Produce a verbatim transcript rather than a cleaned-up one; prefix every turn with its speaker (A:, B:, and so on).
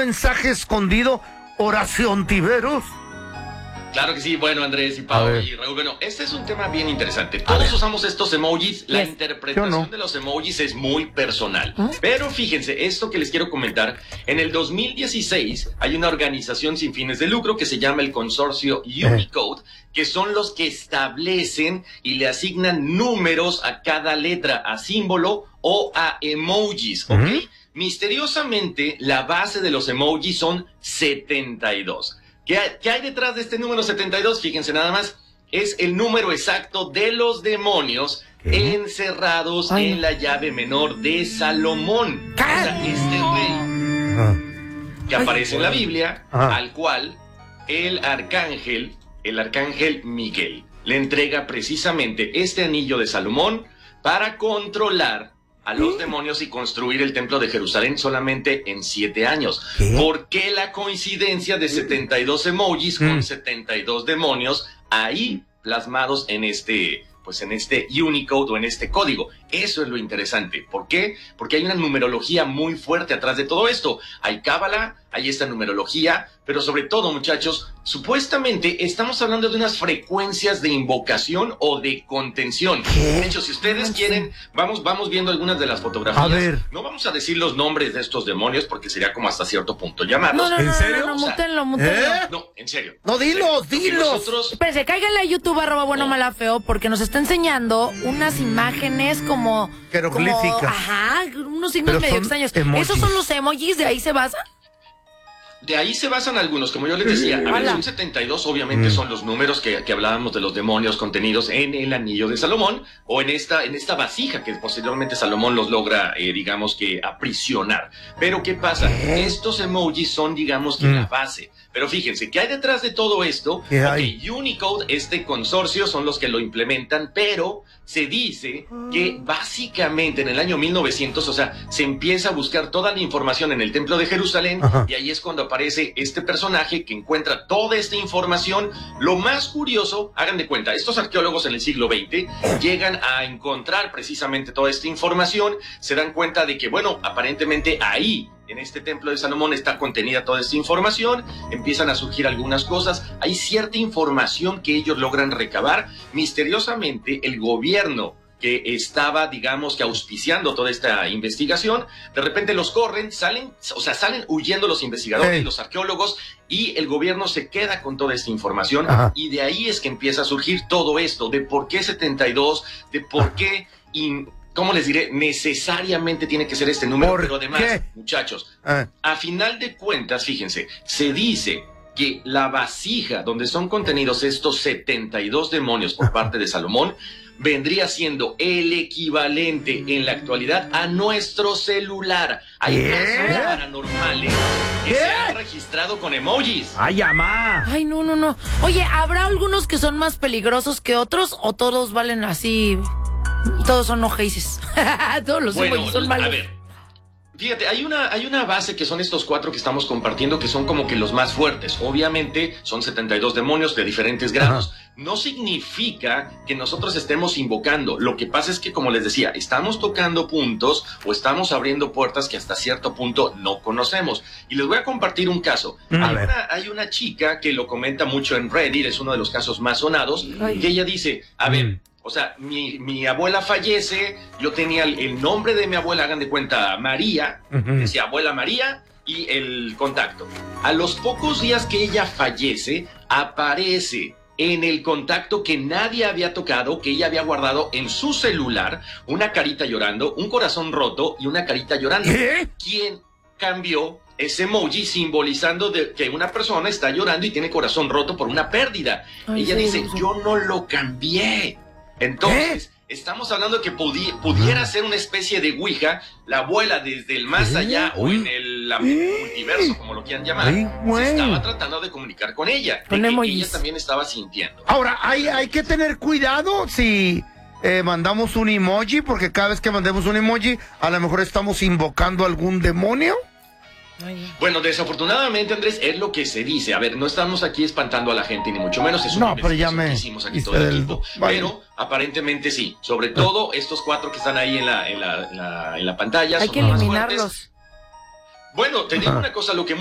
A: mensaje escondido, oración Tiveros?
B: Claro que sí, bueno, Andrés y Pau y Raúl, bueno, este es un tema bien interesante.
A: A
B: Todos
A: ver.
B: usamos estos emojis, la
C: Yes.
B: interpretación
A: Yo no.
B: de los emojis es muy personal.
C: ¿Ah?
B: Pero fíjense, esto que les quiero comentar, en el dos mil dieciséis hay una organización sin fines de lucro que se llama el consorcio Unicode, que son los que establecen y le asignan números a cada letra, a símbolo o a emojis, ¿ok?
A: Ujú.
B: Misteriosamente, la base de los emojis son setenta y dos. ¿Qué hay, ¿Qué hay detrás de este número setenta y dos? Fíjense nada más, es el número exacto de los demonios
A: ¿Qué?
B: encerrados
C: Ay.
B: en la llave menor de Salomón. O sea, este rey
A: Ah.
B: que aparece en la Biblia,
A: Ajá.
B: al cual el arcángel, el arcángel Miguel, le entrega precisamente este anillo de Salomón para controlar a los demonios y construir el templo de Jerusalén solamente en siete años.
A: ¿Qué?
B: ¿Por qué la coincidencia de setenta y dos emojis con
A: Mm.
B: setenta y dos demonios ahí plasmados en este, pues en este Unicode o en este código? Eso es lo interesante. ¿Por qué? Porque hay una numerología muy fuerte atrás de todo esto. Hay cábala, hay esta numerología, pero sobre todo, muchachos, supuestamente estamos hablando de unas frecuencias de invocación o de contención.
A: ¿Qué?
B: De hecho, si ustedes quieren, vamos, vamos viendo algunas de las fotografías.
A: A ver.
B: No vamos a decir los nombres de estos demonios porque sería como hasta cierto punto llamarlos.
C: No, no,
A: ¿En
C: no,
A: serio?
C: no, no,
B: O sea,
C: mútenlo, mútenlo.
A: ¿Eh?
B: No, en serio.
A: No, dilos,
B: Lo que
A: dilos.
B: Nosotros,
C: Espérese, cáiganle a YouTube, arroba bueno, mala, feo, porque nos está enseñando unas imágenes como...
A: Jeroglíficas.
C: como- ajá, unos signos
A: Pero
C: medio
A: son
C: extraños.
A: emojis.
C: ¿Esos son los emojis? ¿De ahí se basan?
B: de ahí se basan algunos, como yo les decía. A ver,
C: Hola.
B: son setenta y dos, obviamente
A: Mm.
B: son los números que, que hablábamos de los demonios contenidos en el anillo de Salomón o en esta, en esta vasija que posteriormente Salomón los logra, eh, digamos que, aprisionar. Pero ¿qué pasa?
A: ¿Qué?
B: Estos emojis son, digamos que,
A: Mm.
B: la base. Pero fíjense, ¿qué hay detrás de todo esto?
A: ¿Qué
B: Ok,
A: hay?
B: Unicode, este consorcio, son los que lo implementan, pero se dice que básicamente en el año mil novecientos, o sea, se empieza a buscar toda la información en el Templo de Jerusalén,
A: Ajá.
B: y ahí es cuando aparece este personaje que encuentra toda esta información. Lo más curioso, hagan de cuenta, estos arqueólogos en el siglo veinte llegan a encontrar precisamente toda esta información, se dan cuenta de que, bueno, aparentemente ahí, en este templo de Salomón está contenida toda esta información, empiezan a surgir algunas cosas, hay cierta información que ellos logran recabar. Misteriosamente, el gobierno que estaba, digamos, que auspiciando toda esta investigación, de repente los corren, salen, o sea, salen huyendo los investigadores,
A: Hey.
B: los arqueólogos, y el gobierno se queda con toda esta información,
A: Ajá.
B: y de ahí es que empieza a surgir todo esto, de por qué setenta y dos, de por qué... in- ¿Cómo les diré? Necesariamente tiene que ser este número,
A: ¿Por
B: pero además,
A: qué?
B: muchachos,
A: Ah,
B: a final de cuentas, fíjense, se dice que la vasija donde son contenidos estos setenta y dos demonios por parte de Salomón vendría siendo el equivalente en la actualidad a nuestro celular. Hay
A: ¿Qué?
B: casos paranormales que
A: ¿Qué?
B: se han registrado con emojis.
A: ¡Ay, amá!
C: Ay, no, no, no. Oye, ¿habrá algunos que son más peligrosos que otros o todos valen así? Todos son ojeises. Todos los
B: Bueno,
C: emojis son
B: a
C: malos.
B: ver, fíjate, hay una, hay una base que son estos cuatro que estamos compartiendo que son como que los más fuertes. Obviamente son setenta y dos demonios de diferentes grados. No significa que nosotros estemos invocando. Lo que pasa es que, como les decía, estamos tocando puntos o estamos abriendo puertas que hasta cierto punto no conocemos. Y les voy a compartir un caso.
A: A
B: Hay
A: ver.
B: una, hay una chica que lo comenta mucho en Reddit, es uno de los casos más sonados,
C: Ay.
B: que ella dice, a ver,
A: Mm.
B: o sea, mi, mi abuela fallece, yo tenía el, el nombre de mi abuela, hagan de cuenta, María,
A: Ujú.
B: decía abuela María y el contacto. A los pocos días que ella fallece, aparece en el contacto que nadie había tocado, que ella había guardado en su celular, una carita llorando, un corazón roto y una carita llorando.
A: ¿Qué?
B: ¿Quién cambió ese emoji simbolizando de que una persona está llorando y tiene corazón roto por una pérdida?
C: Ay,
B: Ella
C: sí,
B: dice,
C: sí, sí.
B: yo no lo cambié. Entonces, estamos hablando que pudi- pudiera ser una especie de Ouija, la abuela desde el más
A: ¿Eh?
B: allá o
A: Uy.
B: en el la-
A: ¿Eh?
B: multiverso, como lo quieran llamar,
A: Ay,
B: se
A: güey.
B: estaba tratando de comunicar con ella, de
C: Con
B: que
C: emojis.
B: ella también estaba sintiendo.
A: Ahora, hay, hay que tener cuidado si eh, mandamos un emoji, porque cada vez que mandemos un emoji, a lo mejor estamos invocando algún demonio.
C: Ay,
B: Bueno, desafortunadamente, Andrés, es lo que se dice. A ver, no estamos aquí espantando a la gente, ni mucho menos. Es una
A: No, pero ya
B: investigación
A: me
B: que hicimos aquí
A: hice
B: todo el
A: del-
B: equipo.
A: vale.
B: Pero aparentemente sí. Sobre todo estos cuatro que están ahí en la, en la, en la, en la pantalla.
C: Hay
B: son
C: que
B: los más
C: eliminarlos.
B: fuertes. Bueno, te digo
A: Ajá.
B: una cosa, lo que